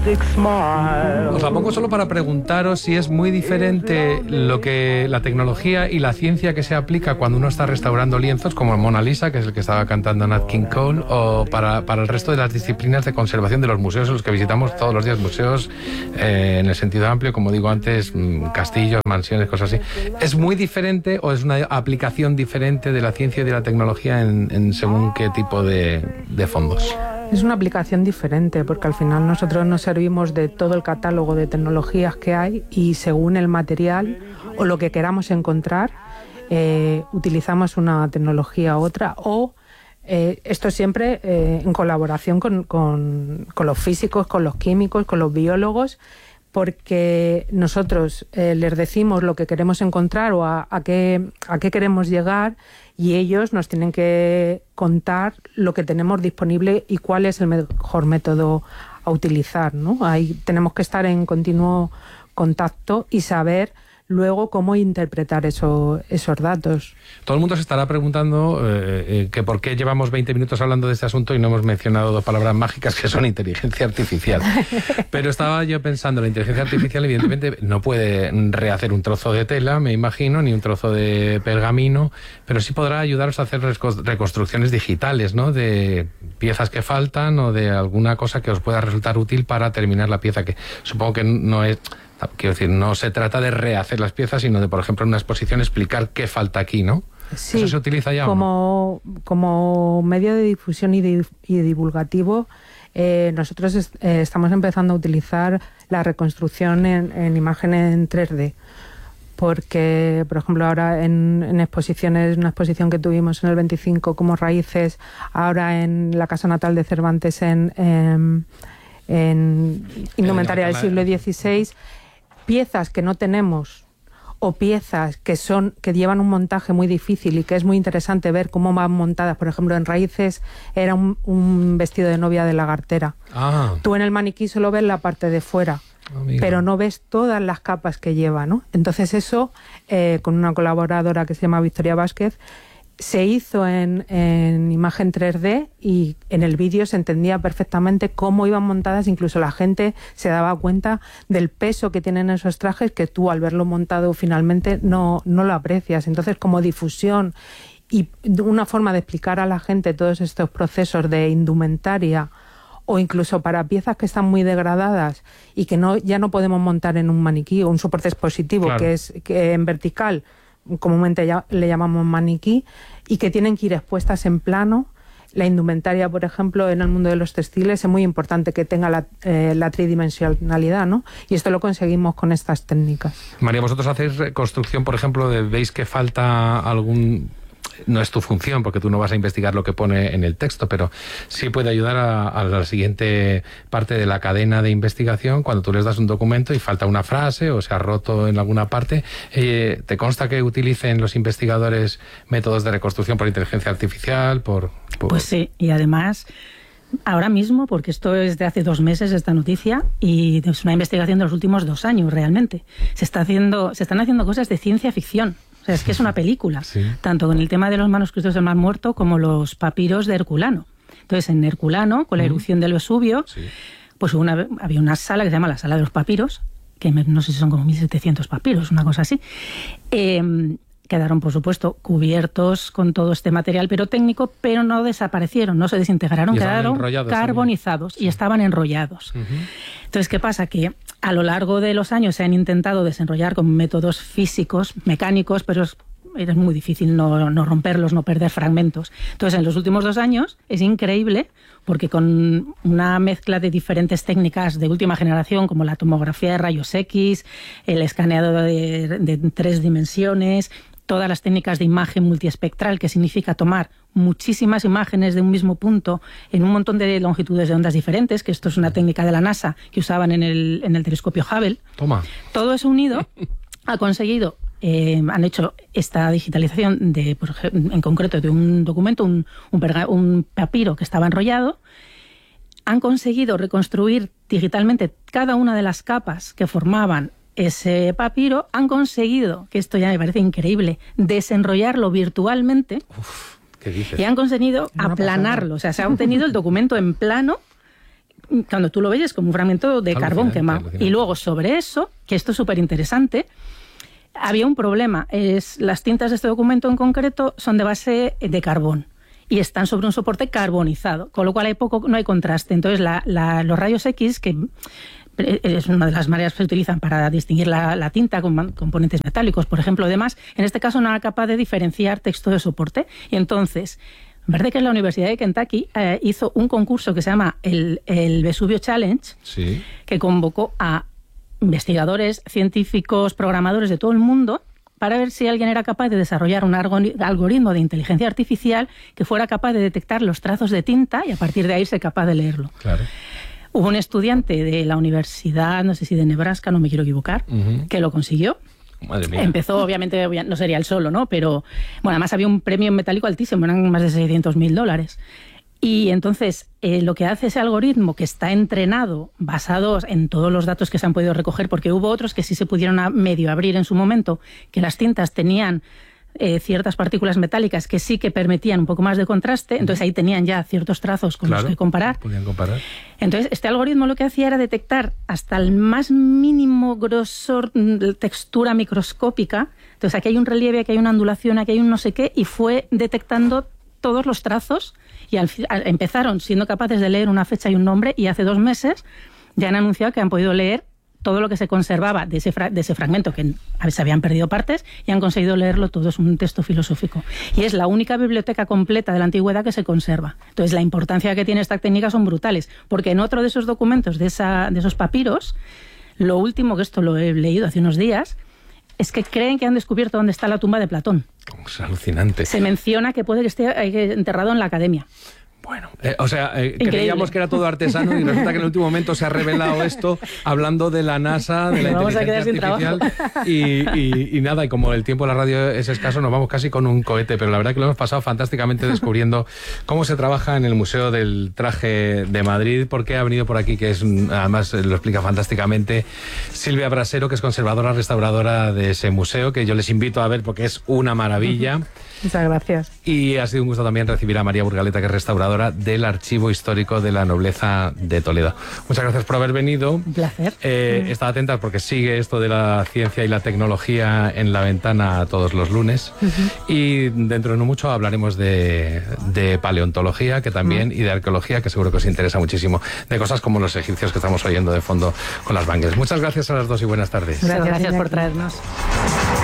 Os la pongo solo para preguntaros si es muy diferente lo que la tecnología y la ciencia que se aplica cuando uno está restaurando lienzos, como en Mona Lisa, que es el que estaba cantando Nat King Cole, o para el resto de las disciplinas de conservación de los museos en los que visitamos todos los días, museos en el sentido amplio, como digo antes, castillos, mansiones, cosas así. ¿Es muy diferente o es una aplicación diferente de la ciencia y de la tecnología en según qué tipo de fondos? Es una aplicación diferente porque al final nosotros nos servimos de todo el catálogo de tecnologías que hay y según el material o lo que queramos encontrar, utilizamos una tecnología u otra o esto siempre en colaboración con los físicos, con los químicos, con los biólogos, porque nosotros les decimos lo que queremos encontrar o a qué queremos llegar y ellos nos tienen que contar lo que tenemos disponible y cuál es el mejor método a utilizar, ¿no? Ahí tenemos que estar en continuo contacto y saber luego cómo interpretar esos datos. Todo el mundo se estará preguntando que por qué llevamos 20 minutos hablando de este asunto y no hemos mencionado dos palabras mágicas que son inteligencia artificial. Pero estaba yo pensando, la inteligencia artificial evidentemente no puede rehacer un trozo de tela, me imagino, ni un trozo de pergamino, pero sí podrá ayudaros a hacer reconstrucciones digitales, ¿no? De piezas que faltan o de alguna cosa que os pueda resultar útil para terminar la pieza, que supongo que no es... Quiero decir, no se trata de rehacer las piezas, sino de, por ejemplo, en una exposición explicar qué falta aquí, ¿no? Sí, ¿eso se utiliza ya como medio de difusión y divulgativo, nosotros estamos empezando a utilizar la reconstrucción en imagen en 3D. Porque, por ejemplo, ahora en exposiciones, una exposición que tuvimos en el 25 como Raíces, ahora en la Casa Natal de Cervantes en Indumentaria del siglo XVI, piezas que no tenemos o piezas que llevan un montaje muy difícil y que es muy interesante ver cómo van montadas. Por ejemplo, en Raíces era un vestido de novia de lagartera. Tú en el maniquí solo ves la parte de fuera, pero no ves todas las capas que lleva, ¿no? Entonces eso, con una colaboradora que se llama Victoria Vázquez, se hizo en imagen 3D y en el vídeo se entendía perfectamente cómo iban montadas, incluso la gente se daba cuenta del peso que tienen esos trajes que tú al verlo montado finalmente no lo aprecias. Entonces, como difusión y una forma de explicar a la gente todos estos procesos de indumentaria o incluso para piezas que están muy degradadas y que ya no podemos montar en un maniquí o un soporte expositivo, claro, que en vertical comúnmente le llamamos maniquí, y que tienen que ir expuestas en plano. La indumentaria, por ejemplo, en el mundo de los textiles es muy importante que tenga la tridimensionalidad, ¿no? Y esto lo conseguimos con estas técnicas. María, vosotros hacéis reconstrucción, por ejemplo, veis que falta algún... No es tu función, porque tú no vas a investigar lo que pone en el texto, pero sí puede ayudar a la siguiente parte de la cadena de investigación. Cuando tú les das un documento y falta una frase o se ha roto en alguna parte, ¿te consta que utilicen los investigadores métodos de reconstrucción por inteligencia artificial? Pues sí, y además... Ahora mismo, porque esto es de hace 2 meses, esta noticia, y es una investigación de los últimos 2 años realmente. Se están haciendo cosas de ciencia ficción. O sea, es que es una película, sí, tanto con el tema de los manuscritos del Mar Muerto como los papiros de Herculano. Entonces, en Herculano, con la erupción del Vesubio, sí, pues había una sala que se llama la Sala de los Papiros, que no sé si son como 1.700 papiros, una cosa así. Quedaron, por supuesto, cubiertos con todo este material técnico, pero no desaparecieron, no se desintegraron, quedaron carbonizados también, sí, y estaban enrollados. Entonces, ¿qué pasa? Que a lo largo de los años se han intentado desenrollar con métodos físicos, mecánicos, pero es muy difícil no romperlos, no perder fragmentos. Entonces, en los últimos 2 años es increíble, porque con una mezcla de diferentes técnicas de última generación, como la tomografía de rayos X, el escaneado de 3 dimensiones, todas las técnicas de imagen multiespectral, que significa tomar muchísimas imágenes de un mismo punto en un montón de longitudes de ondas diferentes, que esto es una técnica de la NASA que usaban en el telescopio Hubble. Toma. Todo eso unido ha conseguido, han hecho esta digitalización en concreto de un documento, un papiro que estaba enrollado. Han conseguido reconstruir digitalmente cada una de las capas que formaban ese papiro, han conseguido, que esto ya me parece increíble, desenrollarlo virtualmente. Uf, ¿qué dices? Y han conseguido aplanarlo. O sea, se ha obtenido el documento en plano cuando tú lo ves es como un fragmento de carbón quemado. Alucinante. Y luego sobre eso, que esto es súper interesante, había un problema. Las tintas de este documento en concreto son de base de carbón y están sobre un soporte carbonizado, con lo cual no hay contraste. Entonces los rayos X, que es una de las maneras que se utilizan para distinguir la tinta con componentes metálicos, por ejemplo, además, en este caso no era capaz de diferenciar texto de soporte. Y entonces, me parece que es la Universidad de Kentucky hizo un concurso que se llama el Vesubio Challenge, Sí. que convocó a investigadores, científicos, programadores de todo el mundo para ver si alguien era capaz de desarrollar un algoritmo de inteligencia artificial que fuera capaz de detectar los trazos de tinta y a partir de ahí ser capaz de leerlo. Claro. Hubo un estudiante de la universidad, no sé si de Nebraska, no me quiero equivocar, que lo consiguió. Madre mía. Empezó, obviamente, no sería el solo, ¿no? Pero, bueno, además había un premio metálico altísimo, eran más de $600.000. Y entonces, lo que hace ese algoritmo, que está entrenado, basados en todos los datos que se han podido recoger, porque hubo otros que sí se pudieron medio abrir en su momento, que las tintas tenían ciertas partículas metálicas que sí que permitían un poco más de contraste, entonces ahí tenían ya ciertos trazos con los que comparar. Podían comparar. Entonces, este algoritmo lo que hacía era detectar hasta el más mínimo grosor, textura microscópica. Entonces, aquí hay un relieve, aquí hay una ondulación, aquí hay un no sé qué, y fue detectando todos los trazos y empezaron siendo capaces de leer una fecha y un nombre, y hace 2 meses ya han anunciado que han podido leer todo lo que se conservaba de ese fragmento, que a veces habían perdido partes, y han conseguido leerlo todo. Es un texto filosófico. Y es la única biblioteca completa de la antigüedad que se conserva. Entonces, la importancia que tiene esta técnica son brutales, porque en otro de esos documentos, de esos papiros, lo último, que esto lo he leído hace unos días, es que creen que han descubierto dónde está la tumba de Platón. Es alucinante. Se menciona que puede que esté enterrado en la academia. Bueno, creíamos que era todo artesano y resulta que en el último momento se ha revelado esto hablando de la NASA, de la inteligencia artificial y nada, y como el tiempo de la radio es escaso, nos vamos casi con un cohete, pero la verdad que lo hemos pasado fantásticamente descubriendo cómo se trabaja en el Museo del Traje de Madrid, porque ha venido por aquí, que es, además lo explica fantásticamente, Silvia Brasero, que es conservadora, restauradora de ese museo, que yo les invito a ver porque es una maravilla. Muchas gracias. Y ha sido un gusto también recibir a María Burgaleta, que es restauradora del Archivo Histórico de la Nobleza de Toledo. Muchas gracias por haber venido. Un placer. Estad atentas porque sigue esto de la ciencia y la tecnología en La Ventana todos los lunes. Y dentro de no mucho hablaremos de paleontología, que también, y de arqueología, que seguro que os interesa muchísimo, de cosas como los egipcios que estamos oyendo de fondo con las bangles. Muchas gracias a las dos y buenas tardes. Gracias por traernos.